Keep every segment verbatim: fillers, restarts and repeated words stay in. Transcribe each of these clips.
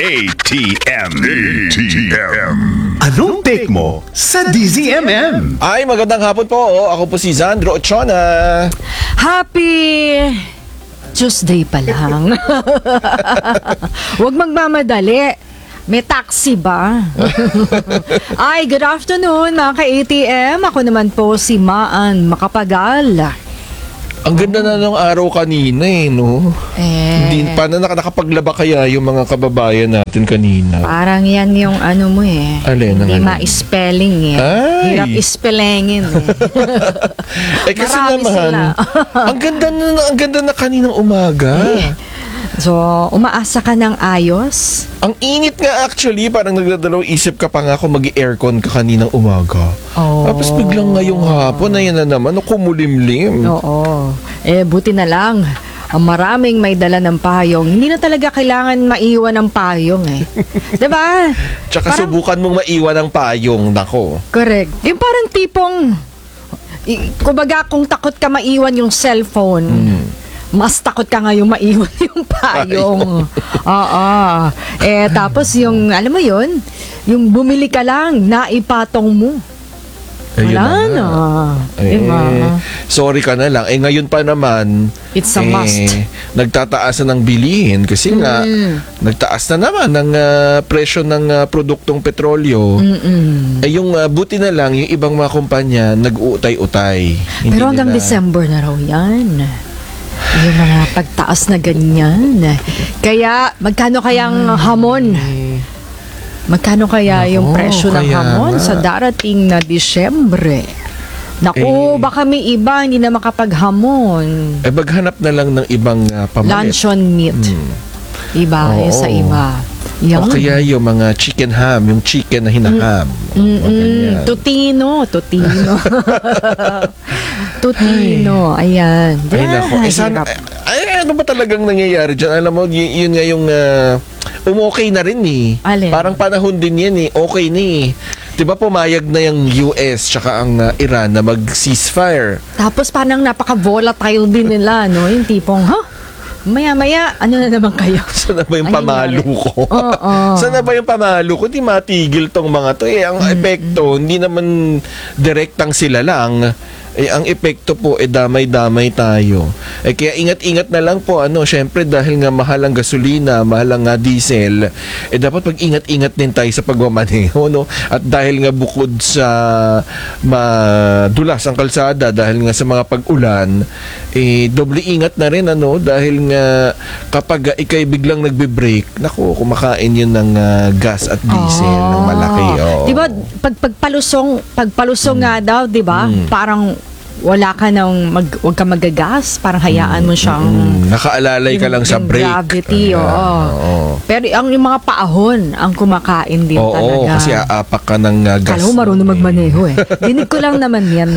A T M. A T M. Anong take mo sa D Z M M? Ay, magandang hapon po. Oh, ako po si Zandro Ochona. Happy Tuesday pa lang. Huwag magmamadali. May taxi ba? Ay, good afternoon mga ka-A T M. Ako naman po si Maan Makapagal. Ang ganda na ng araw kanina eh, no? Eh, Hindi, paano naka- nakapaglaba kaya yung mga kababayan natin kanina? parang yan yung ano mo eh. Alin, ang Hindi alin? ma-spelling eh. Ay. Hirap ispellingin eh. Eh kasi Marami naman, sila. ang ganda na, ang ganda na kaninang umaga. Eh. So, umaasa ka ng ayos? Ang init nga actually, parang nagdadalawang isip ka pa nga kung mag-aircon ka kaninang umaga. Oh. Tapos biglang ngayong hapon, ayan na naman, no, kumulimlim. Oo. Eh, buti na lang. Ang maraming may dala ng payong. Hindi na talaga kailangan maiwan ng payong eh. Diba? Tsaka Parang- subukan mong maiwan ng payong, nako. Correct. Yung parang tipong, i- kumbaga kung takot ka maiwan yung cellphone, Hmm. mas takot ka nga yung maiwan yung payong. Oo. Eh, tapos yung, alam mo yun, yung bumili ka lang, naipatong mo. Ayun Wala na na. nga. Eh, Diba? sorry ka na lang. Eh, ngayon pa naman, It's a eh, must. nagtataas na ng bilihin kasi nga, Mm. nagtaas na naman ang ah, presyo ng ah, produktong petrolyo. Mm-mm. Eh, yung ah, buti na lang, yung ibang mga kumpanya, nag-uutay-utay. Hindi Pero hanggang nila- December na raw yan. Yung mga pagtaas na ganyan. Kaya, magkano kayang hamon? Magkano kaya Nako, yung presyo ng kaya hamon nga. sa darating na Disyembre? Naku, Eh, baka may iba hindi na makapaghamon. Eh, maghanap na lang ng ibang ah, pamalit. Luncheon meat. Hmm. Iba, yung sa Oo. iba. O Yan. kaya yung mga chicken ham, yung chicken na hinaham. O, Mm-mm. ganyan. Tutino, tutino. tutino, ayan. Ay, nako. Eh, sana, hirap. ay, ano ba talagang nangyayari dyan? Alam mo, y- yun nga yung uh, umokay na rin eh. Alin? Parang panahon din yan eh. Okay na eh. Diba pumayag na yung U S tsaka ang uh, Iran na mag-ceasefire? Tapos parang napaka-volatile din nila, no? Yung tipong, ha? Maya-maya, ano na naman kayo? Saan na ba yung Ay, pamalo nangyari. ko? Oo. Saan na ba yung pamalo ko? Di matigil tong mga to. Eh, ang epekto, hindi naman direktang sila lang. Eh, ang epekto po, eh, damay-damay tayo. Eh, kaya ingat-ingat na lang po, ano, syempre dahil nga mahal ang gasolina, mahal ang nga diesel, eh, dapat mag-ingat-ingat din tayo sa pagmamaneho, no? At dahil nga bukod sa madulas ang kalsada, dahil nga sa mga pag-ulan, eh, doble ingat na rin, ano? Dahil nga kapag uh, ikay biglang nagbe-break, naku, kumakain yun ng uh, gas at diesel ng malaki. Oh. Di ba, pag pagpalusong, pagpalusong nga daw, di ba? Mm. Parang wala ka nang mag, wag ka magagas, parang hayaan mo siyang Mm, nakaalalay ka lang sa yung break. gravity, Ayan, oo. oo. Pero ang yung mga paahon ang kumakain din Oo, talaga. kasi aapak ka ng uh, gas. Kala ko marunong magmaneho eh. Dinig ko lang naman yan.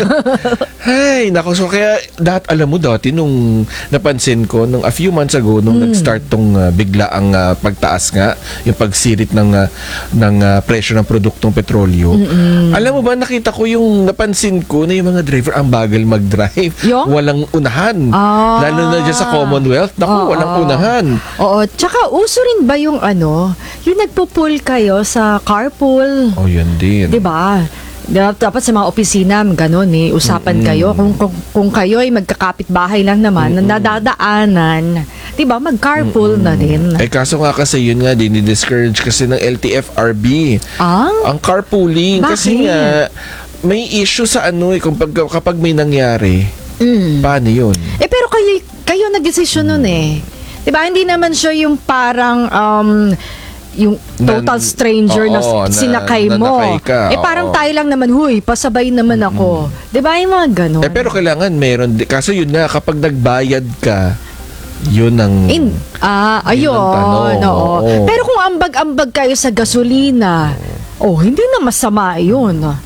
Hey, nako, so kaya dapat alam mo dati nung napansin ko nung a few months ago nung Hmm. nag-start tong uh, bigla ang uh, pagtaas nga, yung pagsirit ng uh, ng uh, presyo ng produktong petrolyo. Alam mo ba, nakita ko yung napansin ko na yung mga driver ang bagal mag-drive. Yung? Walang unahan. Ah. Lalo na dyan sa Commonwealth. Naku, Oo. walang unahan. Oo, tsaka uso rin ba yung ano, yung nagpo-pull kayo sa carpool? Oh, yun din. Di ba? Dap- Dapat sa mga opisina, ganun eh, usapan kayo. Kung, kung, kung kayo ay magkakapit-bahay lang naman, na nadadaanan, di ba, mag-carpool na din. Eh kaso nga kasi yun nga, dinidiscourage kasi ng L T F R B. Ah? Ang carpooling. Kasi Bakit? nga, may issue sa ano eh, kung pag, kapag may nangyari, Mm. paano yun? Eh, pero kayo, kayo nag-desisyon nun eh. Di ba, hindi naman siya yung parang, um, yung total Nan- stranger na oo, na- sinakay mo. nanakay ka, eh, parang oo. tayo lang naman, huy, pasabay naman ako. Di ba, yung mga ganun? Eh pero kailangan meron. di- Kaso yun nga, kapag nagbayad ka, yun ang... In, ah, ayun. Yun ang tanong, Oo. oo. Pero kung ambag-ambag kayo sa gasolina, oh, hindi na masama yun.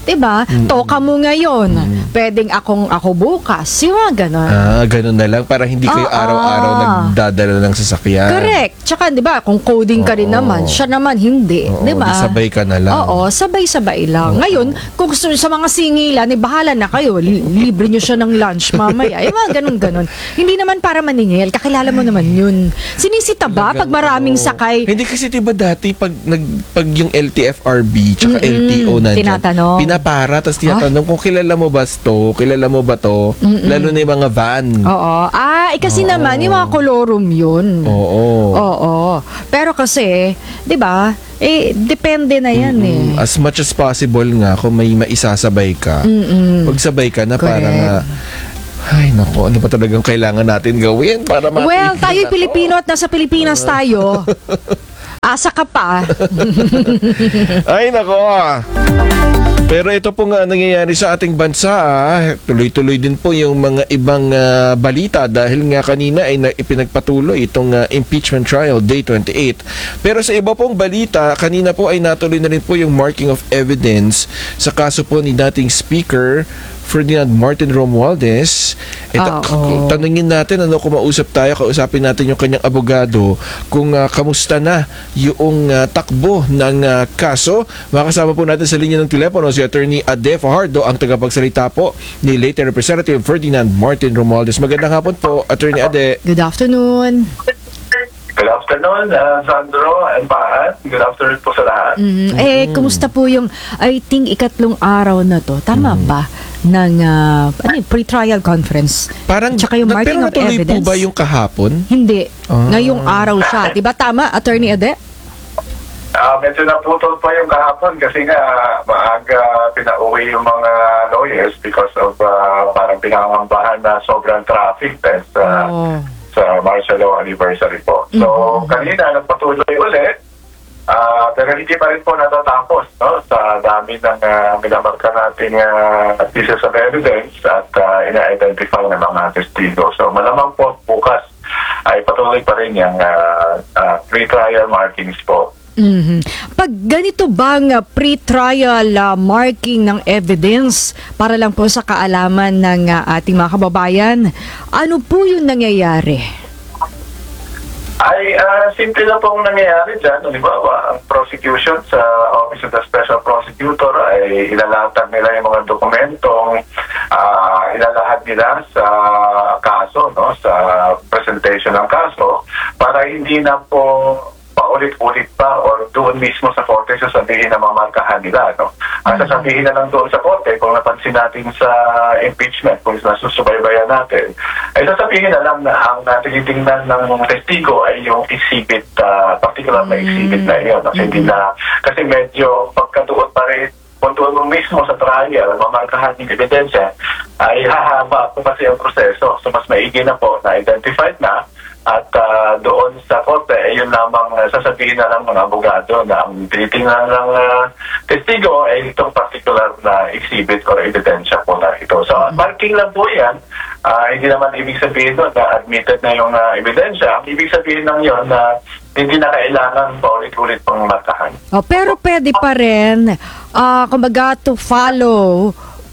Diba? Toka mo ngayon. Pwedeng akong ako bukas. Yung mga ganon. Ah, ganun na lang para hindi kayo Oo. araw-araw nagdadala ng sasakyan. Correct. Tsaka, di ba, kung coding ka rin Oo. naman, siya naman hindi. Oo, di ba? di sabay ka na lang. Oo, sabay-sabay lang. Ngayon, kung gusto nyo sa mga singilan, eh, bahala na kayo. Li- libre nyo siya ng lunch mamaya. Eh, mga ganun-ganun. Hindi naman para maningil. Kakilala mo naman yun. Sinisita ba pag maraming Oo. sakay? Hindi kasi diba dati pag, nag, pag yung L T F R B tsaka L T O na Tinatanong. pinapara, tapos tinatanong kung kilala mo ba to, kilala mo ba to, lalo na yung mga van. Oo. Ah, eh, kasi naman, yung mga kolorum yun. Oo. Oo. Pero kasi, di ba, eh, depende na yan eh. As much as possible nga, kung may maisasabay ka, pag sabay ka na Correct. parang, ah, ay nako, ano ba talagang kailangan natin gawin para matigil Well, tayo'y na to? Pilipino at nasa Pilipinas tayo. Asa ka pa. Ay nako. Pero ito po nga nangyayari sa ating bansa, ah. Tuloy-tuloy din po yung mga ibang ah, balita dahil nga kanina ay na, ipinagpatuloy itong ah, impeachment trial day twenty-eight. Pero sa iba pong balita, kanina po ay natuloy na rin po yung marking of evidence sa kaso po ni dating Speaker Ferdinand Martin Romualdez. Ito, Ah, oo. tanungin natin, ano, kumausap tayo, kausapin natin yung kanyang abogado kung ah, kamusta na yung ah, takbo ng ah, kaso. Makasama po natin sa linya ng telepono si Attorney Ade Fajardo, ang tagapagsalita po ni late Representative Ferdinand Martin Romualdez. Magandang hapon po, Attorney Ade. Good afternoon. Good afternoon, uh, Sandro and Pahat. Good afternoon po sa lahat. Mm, eh, kumusta po yung, I think, ikatlong araw na to, tama ba, ng uh, ano, yun, pre-trial conference? Parang, Tsaka yung na- marking pero of natuloy po evidence? ba yung kahapon? Hindi. Ah. Ngayong araw siya. Diba tama, Attorney Ade? Uh, medyo naputol pa yung kahapon kasi nga maaga pinauwi yung mga lawyers because of uh, parang pinangambahan na sobrang traffic test uh, Oh. sa martial law anniversary po. So, kanina nagpatuloy ulit. Ah, pero hindi pa rin po natatapos, no, sa dami ng uh, minamarka nating uh, pieces of evidence at uh, ina-identify ng mga testigo. So malamang po bukas ay patuloy pa rin yung uh, uh, pre-trial markings po. Mhm. Pag ganito bang uh, pre-trial uh, marking ng evidence para lang po sa kaalaman ng uh, ating mga kababayan, ano po yung nangyayari? Ay, uh, simple na pong nangyayari dyan. Halimbawa, ang prosecution sa Office of the Special Prosecutor ay ilalatag nila yung mga dokumentong uh, ilalahad nila sa kaso, no, sa presentation ng kaso, para hindi na po paulit-ulit pa or doon mismo sa korte sasabihin na mamarkahan nila. No? Ang sasabihin na lang doon sa korte, kung napansin natin sa impeachment, kung nasusubaybayan natin, ay sasabihin na lang na ang tinitingnan ng testigo ay yung exhibit, uh, particular na exhibit na iyon. Kasi, hindi na, kasi medyo pagkatuon pa rin, kung doon mo mismo sa trial, mamarkahan yung ebidensya, ay hahaba po kasi ang proseso. So mas maigi na po na identified na at uh, doon sa korte, eh, yun lamang uh, sasabihin na lang ng abogado na ang tinitingnan ng uh, testigo ay itong particular na exhibit or ebidensya po na ito. So, marking lang po yan. Uh, hindi naman ibig sabihin doon na admitted na yung uh, ebidensya. Ang ibig sabihin lang yun na hindi na kailangan paulit-ulit pang markahan. Oh, pero pwede pa rin, uh, kumbaga, to follow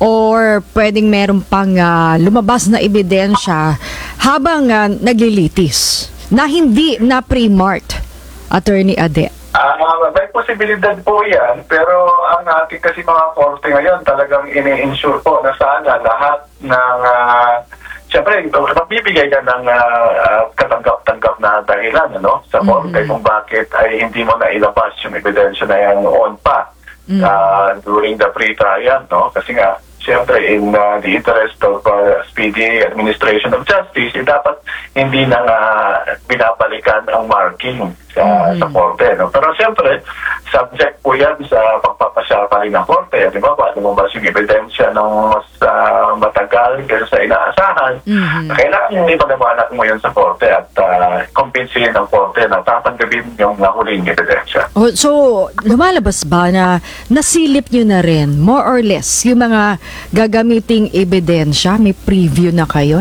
or pwedeng meron pang uh, lumabas na ebidensya habang uh, naglilitis na hindi na pre-marked, Attorney Ade. Ah, may posibilidad po yan, pero ang ating kasi mga korte ngayon talagang ini-ensure po na sana lahat ng uh, siyempre, magbibigay ka ng uh, uh, katanggap-tanggap na dahilan, ano, sa korte kung bakit ay hindi mo na ilabas yung ebidensya na yan noon pa uh, during the pre-trial, no? Kasi nga, siyempre, in uh, the interest of uh, speedy administration of justice, eh, dapat hindi na nga binabalikan ang marking sa, Mm-hmm. sa korte. No? Pero siyempre, subject po yan sa pagpapasya pa rin ng korte. Di ba? Paano mo ba yung ebidensya ng mas uh, matagal kaysa sa inaasahan? Mm-hmm. Kailangan yung ipanabanat mo yun sa korte at uh, kumpinsihin ng korte na tatanggapin yung nahuling ebidensya. Oh, so, lumalabas ba na nasilip nyo na rin, more or less, yung mga gagamiting ebidensya? May preview na kayo?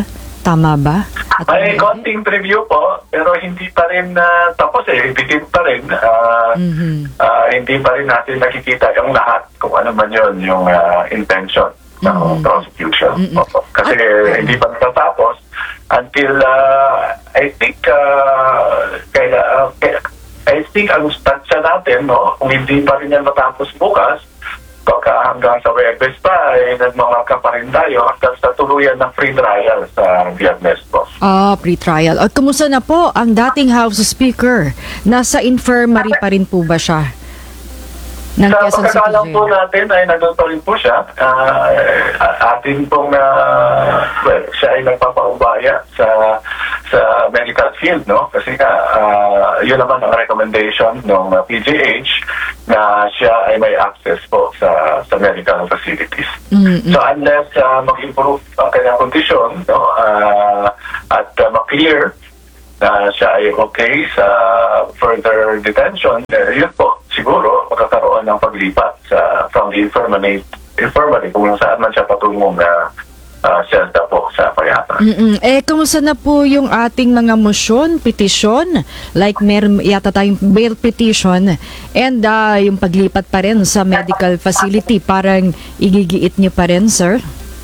Tama ba? May konting preview po, pero hindi pa rin uh, tapos eh, bitin pa rin. Uh, Mhm. uh, hindi pa rin natin nakikita yung lahat kung ano man yun, yung uh, intention ng Mhm. prosecution. Mhm. Opo. Kasi At- hindi pa natatapos until uh, I think uh, kaya, uh, kaya I think ang stansya natin, no, kung hindi pa rin yan matapos bukas, baka hanggang sa Webes pa, eh, nagmamarka pa rin tayo hanggang sa tuluyan ng free trial sa Viernes po. Ah, pre-trial. At kumusta na po ang dating House Speaker? Nasa infirmary pa rin po ba siya? Ng Sa Quezon City pagkakalam po Jail? natin ay nandun pa rin po siya. Ah, atin pong, ah, well, siya ay nagpapaubaya sa sa medical field, no? Kasi nga, ah, yun naman ang recommendation ng P G H na siya ay may access po sa sa medical facilities. Mm-mm. So unless ah, mag-improve ang kanyang kondisyon, no, ah, at ah, ma-clear na siya ay okay sa further detention, eh, yun po, siguro magkakaroon ng paglipat sa, from the infirmary, infirmary kung saan man siya patungong na uh, siyenta po sa payata. Mm-mm. Eh, kumusta na po yung ating mga motion, petisyon? Like, meron yata tayong bail petition and ah, yung paglipat pa rin sa medical facility. Parang igigiit niyo pa rin, sir?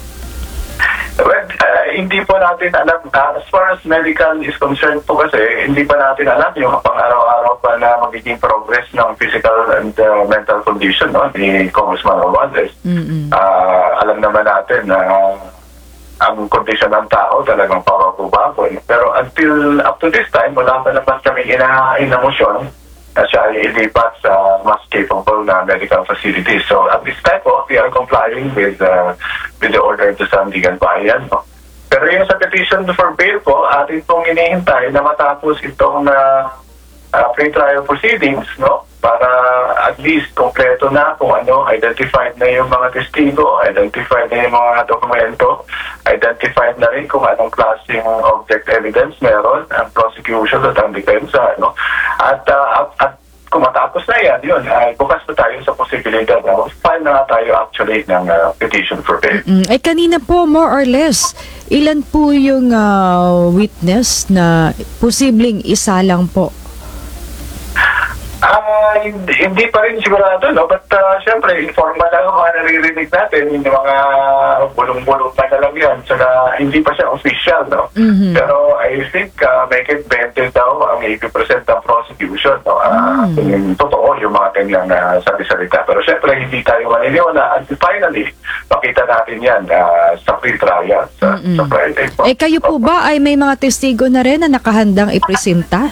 Well, uh, hindi po natin alam, uh, as far as medical is concerned po kasi, hindi pa natin alam yung pang-araw-araw pa na magiging progress ng physical and uh, mental condition, no, ni Congressman Romualdez. Mm-mm. Uh, alam naman natin na ang kondisyon ng tao talagang pabago-bago. Pero until up to this time, wala pa naman kami inahain na motion na siya ay ilipat sa mas capable na medical facility. So at this time po, we are complying with, uh, with the order to Sandigan Bayan. No? Pero yung sa petition for bail po, atin pong inihintay na matapos itong uh, uh, pre-trial proceedings, no? Para at least kompleto na kung ano, identified na yung mga testigo, identified na yung mga dokumento, identified na rin kung anong klaseng object evidence meron ang prosecution at ang depensa, no? At, uh, at, at kung matapos na yan, yun, ay bukas na tayo sa posibilidad na file na nga tayo actually ng uh, petition for bail. Mm, eh kanina po, more or less, ilan po yung ah, witness na posibleng isa lang po? Ah, hindi, hindi pa rin sigurado, no? But uh, syempre, informal lang ang mga naririnig natin, yung mga bulong-bulong pa na lang yan. So na hindi pa siya official, no? Mhm. Pero I think uh, make it twenty daw ang eighty percent ng prosecution, no? Uh, Mm. yung totoo yung mga kanyang uh, sabi-salita. Pero syempre, hindi tayo maniniwala. And finally, makita natin yan uh, sa pre-trial sa, Mm-mm. sa Friday po. Eh kayo po ba ay may mga testigo na rin na nakahandang ipresenta?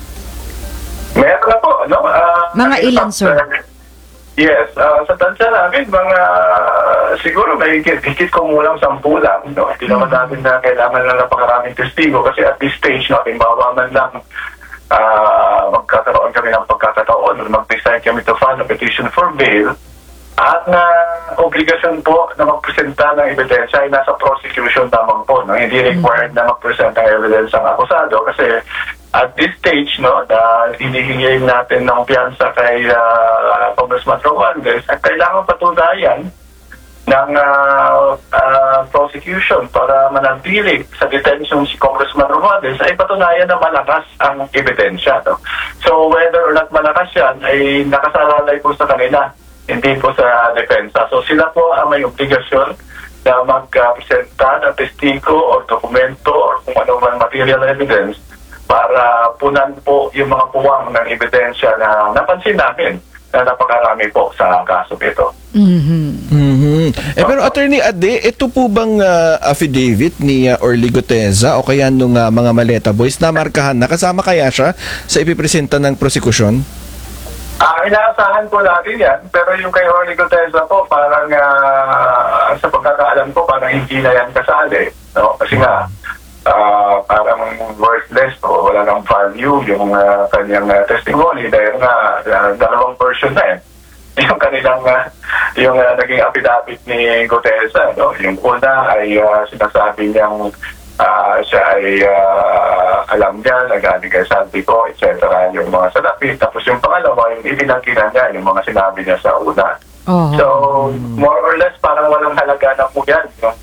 Meron na po, no? Ah, Mga in ilan, fact, sir? uh, yes, ah, sa tansya namin, mga siguro may higit, higit kumulang sampu lang, no? Hindi naman namin na kailangan na napakaraming testigo kasi at this stage, no, timbawa man lang ah, magkakaroon kami ng pagkakataon, mag-decide kami to file a petition for bail at na obligasyon po na magpresenta ng ebidensya ay nasa prosecution lamang po, no? Hindi required na magpresenta ng evidence ang akusado kasi at this stage, no, na hinihingi natin ng piyansa kay uh, Congressman Romualdez, at kailangan patunayan ng uh, uh, prosecution para manatili sa detention si Congressman Romualdez ay patunayan na malakas ang ebidensya. No? So whether or not malakas yan ay nakasalalay po sa kanila, hindi po sa depensa. So sila po ang may obligasyon na mag-presenta ng testigo o dokumento o kung ano man material evidence para punan po yung mga puwang ng ebidensya na napansin namin na napakarami po sa kaso ito. Mhm. Mhm. Eh pero Attorney Ade, ito po bang ah, affidavit ni uh, Orly Guteza o kaya nung ah, mga Maleta Boys na markahan na kasama kaya siya sa ipipresenta ng prosekusyon? Ah, inaasahan po natin yan, pero yung kay Orly Guteza po, parang ah, sa pagkakaalam ko, parang hindi na yan kasali. No? Kasi nga, ah, parang worthless o wala nang value yung ah, kanyang ah, testimony dahil nga ah, dalawang version na yan. Yung kanilang, uh, yung uh, naging affidavit ni Guteza, no? Yung una ay uh, sinasabi niyang uh, siya ay uh, alam niya, nagaling kay Santico, et cetera, yung mga salapi. Tapos yung pangalawa, yung ibinangkinan niya, yung mga sinabi niya sa una. Oh. So, more or less, parang walang halaga na po yan, no?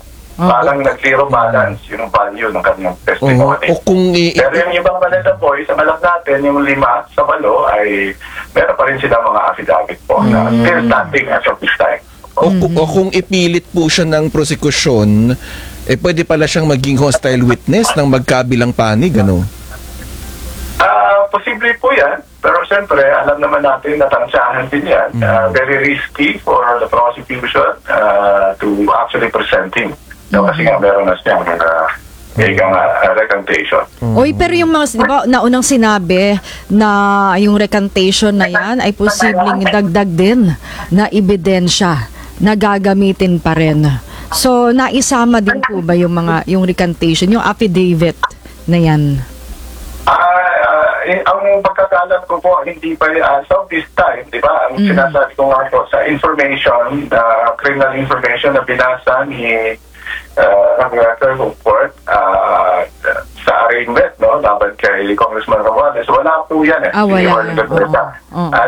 parang nag-zero balance yung value ng kanyang Oo. testimony. O kung i- Pero yung ibang Manila Boys, ang alam natin, yung lima sa walo ay meron pa rin sila mga affidavit po na still standing as of this time. O, ku- o kung ipilit po siya ng prosekusyon, eh pwede pala siyang maging hostile witness ng magkabilang panig, ano? Ah, posible po yan. Pero siyempre, alam naman natin na tansyahan din yan. Ah, very risky for the prosecution ah, to actually present him. So, kasi nga meron na siyang uh, uh, recantation. Oy, pero yung mga, di ba, naunang sinabi na yung recantation na yan ay posibleng dagdag din na ebidensya na gagamitin pa rin. So, naisama din po ba yung mga, yung recantation, yung affidavit na yan? Ah, ah, eh, ang pagkakalam ko po, hindi pa as of this time, di ba? Ang sinasabi ko nga po sa information, uh, criminal information na binasa ni uh, ng record of court uh, sa arraignment, no, laban kay Congressman Romualdez, wala po yan eh. Ah, wala Hindi yan. wala nagdadala. Oo. Oo. At